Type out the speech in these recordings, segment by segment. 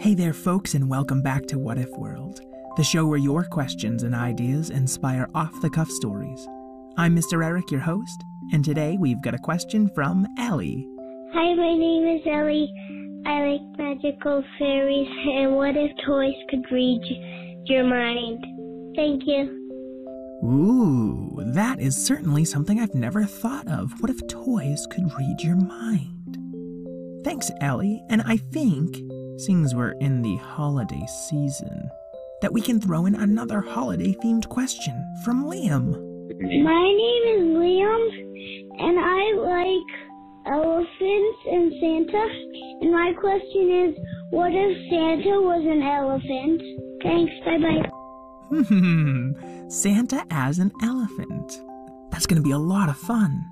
Hey there, folks, and welcome back to What If World, the show where your questions and ideas inspire off-the-cuff stories. I'm Mr. Eric, your host, and today we've got a question from Ellie. Hi, my name is Ellie. I like magical fairies, and what if toys could read your mind? Thank you. Ooh, that is certainly something I've never thought of. What if toys could read your mind? Thanks, Ellie, and I think, seeing as we're in the holiday season, that we can throw in another holiday-themed question from Liam. My name is Liam, and I like elephants and Santa. And my question is, what if Santa was an elephant? Thanks, bye-bye. Santa as an elephant. That's going to be a lot of fun.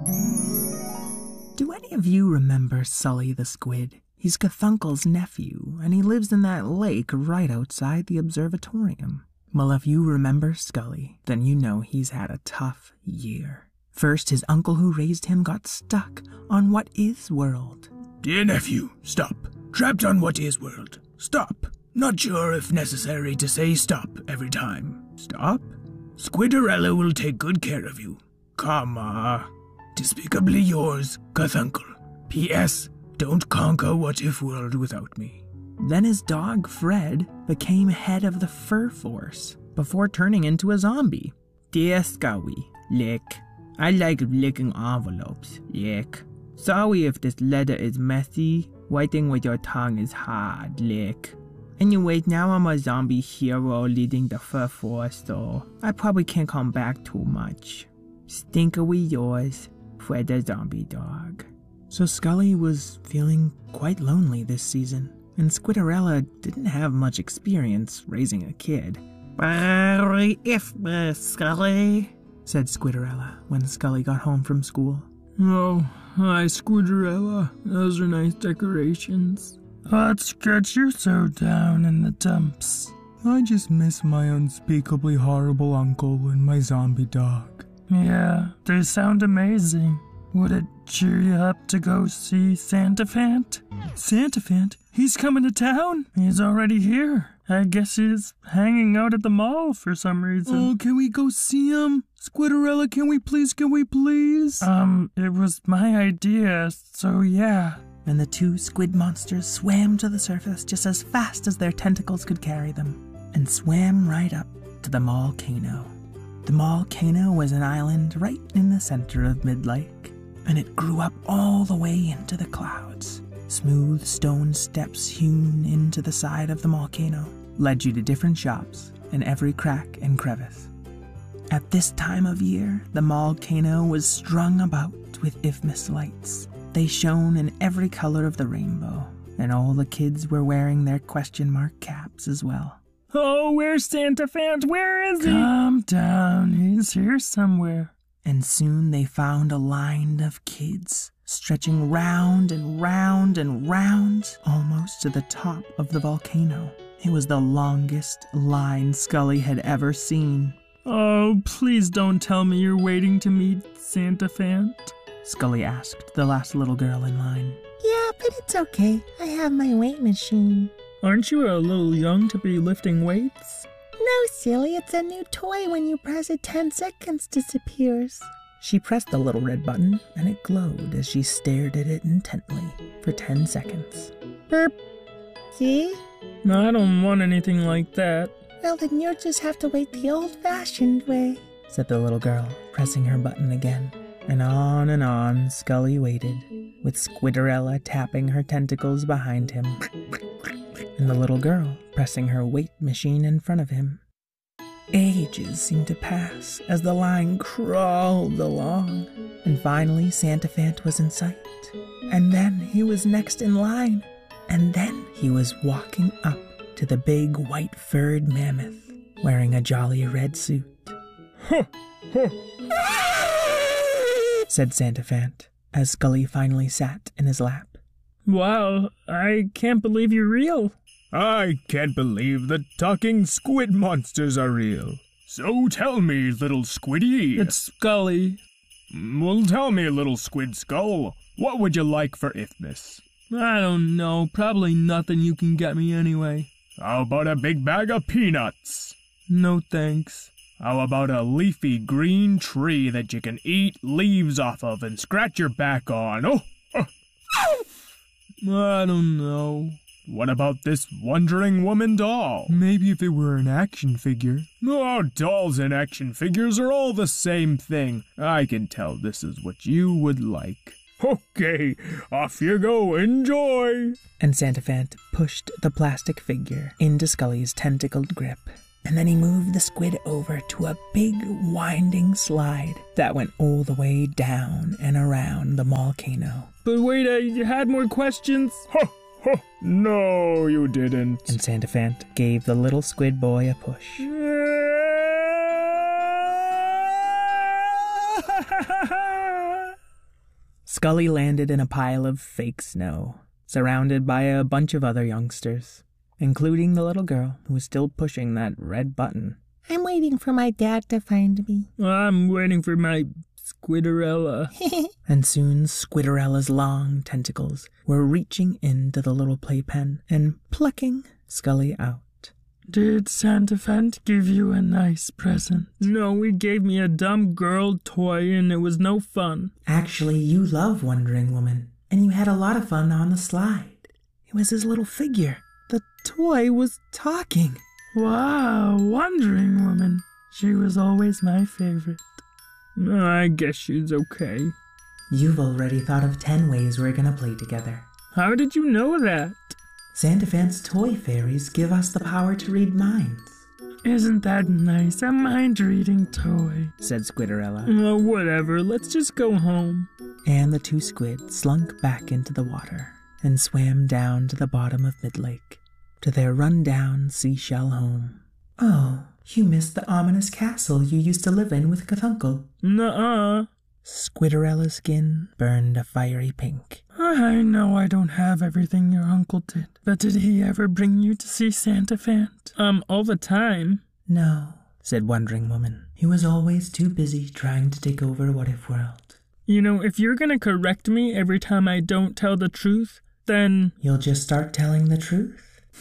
Do any of you remember Sully the Squid? He's Cthunkle's nephew, and he lives in that lake right outside the observatorium. Well, if you remember Scully, then you know he's had a tough year. First, his uncle who raised him got stuck on What Is World. Dear nephew, stop. Trapped on What Is World. Stop. Not sure if necessary to say stop every time. Stop? Squidderella will take good care of you. Comma. Despicably yours, Cthunkle. P.S. Don't conquer What If World without me. Then his dog, Fred, became head of the Fur Force before turning into a zombie. Dear Scowy, lick. I like licking envelopes, lick. Sorry if this letter is messy. Writing with your tongue is hard, lick. Anyway, now I'm a zombie hero leading the Fur Force, so I probably can't come back too much. Stinkery yours, Fred the Zombie Dog. So Scully was feeling quite lonely this season, and Squidderella didn't have much experience raising a kid. Merry Ifmas, Scully, said Squidderella when Scully got home from school. Oh, hi, Squidderella. Those are nice decorations. What's got you so down in the dumps? I just miss my unspeakably horrible uncle and my zombie dog. Yeah, they sound amazing. Would it cheer you up to go see Santa Fant? Santa Fant? He's coming to town? He's already here. I guess he's hanging out at the mall for some reason. Oh, can we go see him? Squidderella, can we please? It was my idea, so yeah. And the two squid monsters swam to the surface just as fast as their tentacles could carry them, and swam right up to the Mallcano. The Mallcano was an island right in the center of Mid-Lake, and it grew up all the way into the clouds. Smooth stone steps hewn into the side of the Mallcano led you to different shops in every crack and crevice. At this time of year, the Mallcano was strung about with Ifmas lights. They shone in every color of the rainbow, and all the kids were wearing their question mark caps as well. Oh, where's Santa Fant? Where is he? Calm down, he's here somewhere. And soon they found a line of kids, stretching round and round and round, almost to the top of the volcano. It was the longest line Scully had ever seen. Oh, please don't tell me you're waiting to meet Santa Fant. Scully asked the last little girl in line. Yeah, but it's okay. I have my weight machine. Aren't you a little young to be lifting weights? No, silly. It's a new toy. When you press it, 10 seconds disappears. She pressed the little red button, and it glowed as she stared at it intently for 10 seconds. Burp. See? No, I don't want anything like that. Well, then you'll just have to wait the old-fashioned way, said the little girl, pressing her button again. And on Scully waited, with Squidderella tapping her tentacles behind him, and the little girl pressing her weight machine in front of him. Ages seemed to pass as the line crawled along, and finally Santa Fant was in sight. And then he was next in line, and then he was walking up to the big white-furred mammoth, wearing a jolly red suit. Said Santa Fant, as Scully finally sat in his lap. Wow, I can't believe you're real. I can't believe the talking squid monsters are real. So tell me, little squiddy. It's Scully. Well, tell me, little squid skull, what would you like for Ifmas? I don't know. Probably nothing you can get me anyway. How about a big bag of peanuts? No thanks. How about a leafy green tree that you can eat leaves off of and scratch your back on? Oh! I don't know. What about this Wondering Woman doll? Maybe if it were an action figure. Oh, dolls and action figures are all the same thing. I can tell this is what you would like. Okay, off you go. Enjoy! And Santa-Fant pushed the plastic figure into Scully's tentacled grip. And then he moved the squid over to a big winding slide that went all the way down and around the volcano. But wait, you had more questions? Ho! No, you didn't. And Santa-Fant gave the little squid boy a push. Scully landed in a pile of fake snow, surrounded by a bunch of other youngsters, including the little girl who was still pushing that red button. I'm waiting for my dad to find me. I'm waiting for my Squidorella. And soon Squidorella's long tentacles were reaching into the little playpen and plucking Scully out. Did Santa-Fant give you a nice present? No, he gave me a dumb girl toy and it was no fun. Actually, you love Wondering Woman, and you had a lot of fun on the slide. It was his little figure. The toy was talking. Wow, Wondering Woman. She was always my favorite. I guess she's okay. You've already thought of 10 ways we're gonna play together. How did you know that? Santa-Fant's toy fairies give us the power to read minds. Isn't that nice? A mind-reading toy, said Squidorella. Whatever, let's just go home. And the two squids slunk back into the water and swam down to the bottom of Midlake, to their run-down seashell home. Oh, you missed the ominous castle you used to live in with Cthulhu. Nuh-uh. Squidorella's skin burned a fiery pink. I know I don't have everything your uncle did, but did he ever bring you to see Santa-Fant? All the time. No, said Wondering Woman. He was always too busy trying to take over What If World. You know, if you're gonna correct me every time I don't tell the truth, then... You'll just start telling the truth?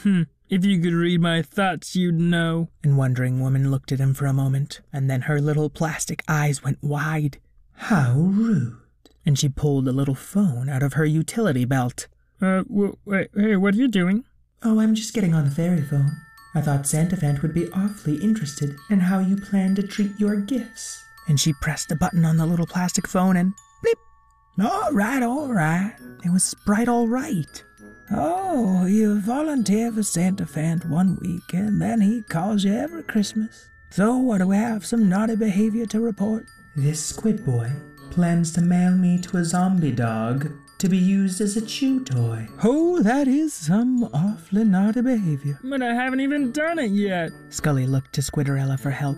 If you could read my thoughts, you'd know. And Wondering Woman looked at him for a moment, and then her little plastic eyes went wide. How rude. And she pulled a little phone out of her utility belt. Wait, hey, what are you doing? Oh, I'm just getting on the fairy phone. I thought Santa-Fant would be awfully interested in how you plan to treat your gifts. And she pressed a button on the little plastic phone and blip. All right. It was Sprite all right. Oh, you volunteer for Santa-Fant one week, and then he calls you every Christmas. So what, do we have some naughty behavior to report? This squid boy plans to mail me to a zombie dog to be used as a chew toy. Oh, that is some awfully naughty behavior. But I haven't even done it yet. Scully looked to Squidorella for help.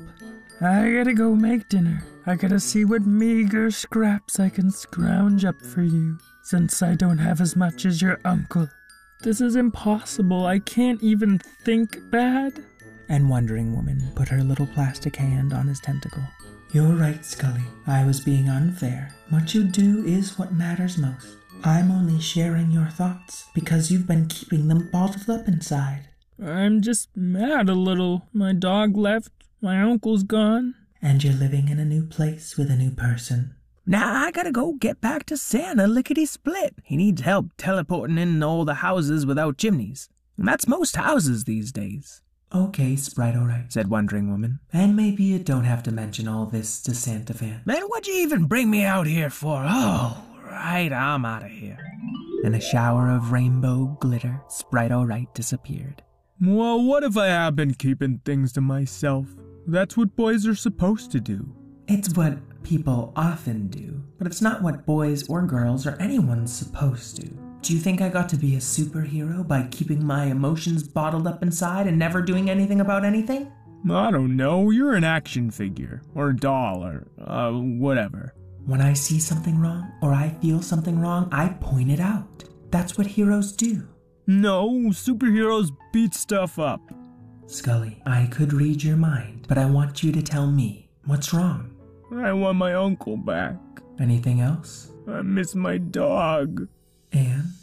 I gotta go make dinner. I gotta see what meager scraps I can scrounge up for you, since I don't have as much as your uncle. This is impossible. I can't even think bad. And Wondering Woman put her little plastic hand on his tentacle. You're right, Scully. I was being unfair. What you do is what matters most. I'm only sharing your thoughts because you've been keeping them bottled up inside. I'm just mad a little. My dog left. My uncle's gone. And you're living in a new place with a new person. Now I gotta go get back to Santa lickety-split. He needs help teleporting in all the houses without chimneys. And that's most houses these days. Okay, Sprite, all right, said Wondering Woman. And maybe you don't have to mention all this to Santa-Fant. Then what'd you even bring me out here for? Oh, right, I'm out of here. In a shower of rainbow glitter, Sprite all right disappeared. Well, what if I have been keeping things to myself? That's what boys are supposed to do. It's what people often do, but it's not what boys or girls or anyone's supposed to. Do you think I got to be a superhero by keeping my emotions bottled up inside and never doing anything about anything? I don't know, you're an action figure, or a doll, or whatever. When I see something wrong, or I feel something wrong, I point it out. That's what heroes do. No, superheroes beat stuff up. Scully, I could read your mind, but I want you to tell me, what's wrong? I want my uncle back. Anything else? I miss my dog. And?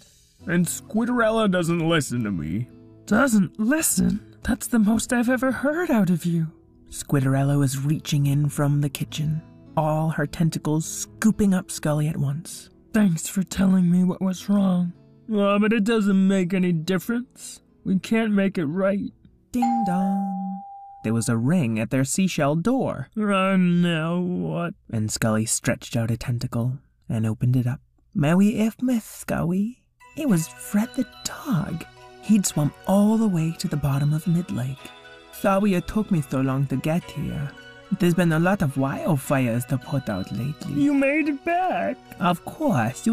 And Squidderella doesn't listen to me. Doesn't listen? That's the most I've ever heard out of you. Squidderella was reaching in from the kitchen, all her tentacles scooping up Scully at once. Thanks for telling me what was wrong. But it doesn't make any difference. We can't make it right. Ding dong. There was a ring at their seashell door. Now what? And Scully stretched out a tentacle and opened it up. Merry Ifmas, Scully. It was Fred the dog. He'd swum all the way to the bottom of Midlake. Sorry it took me so long to get here. There's been a lot of wildfires to put out lately. You made it back. Of course, you